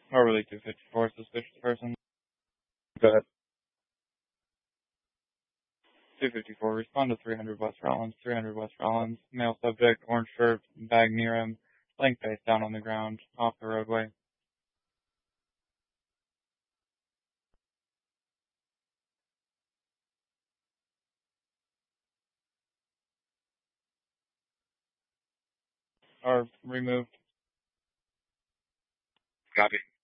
Overly 254, suspicious person. Go ahead. 254, respond to 300 West Rollins. 300 West Rollins. Male subject, orange shirt, bag near him, laying face down on the ground, off the roadway. Or removed. Copy.